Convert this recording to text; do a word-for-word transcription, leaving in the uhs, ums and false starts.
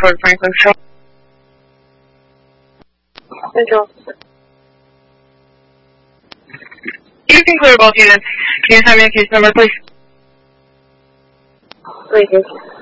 Ford Franklin Show. Central. You can clear both units. Can you send me a case number, please? Thank you.